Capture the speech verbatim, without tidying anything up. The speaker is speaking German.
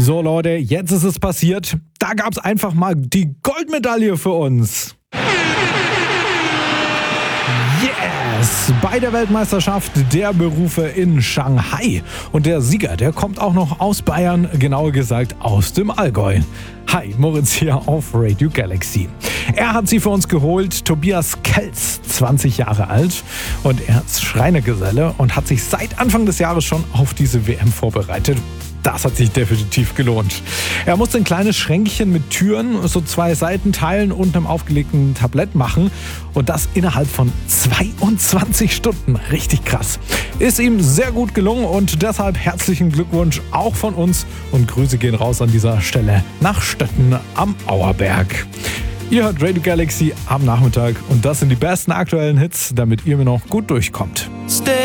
So Leute, jetzt ist es passiert. Da gab es einfach mal die Goldmedaille für uns. Yes! Bei der Weltmeisterschaft der Berufe in Shanghai. Und der Sieger, der kommt auch noch aus Bayern, genauer gesagt aus dem Allgäu. Hi, Moritz hier auf Radio Galaxy. Er hat sie für uns geholt, Tobias Kelz, zwanzig Jahre alt. Und er ist Schreinergeselle und hat sich seit Anfang des Jahres schon auf diese W M vorbereitet. Das hat sich definitiv gelohnt. Er musste ein kleines Schränkchen mit Türen, so zwei Seitenteilen und einem aufgelegten Tablett machen. Und das innerhalb von zweiundzwanzig Stunden. Richtig krass. Ist ihm sehr gut gelungen und deshalb herzlichen Glückwunsch auch von uns. Und Grüße gehen raus an dieser Stelle nach Stötten am Auerberg. Ihr hört Radio Galaxy am Nachmittag und das sind die besten aktuellen Hits, damit ihr mir noch gut durchkommt. Stay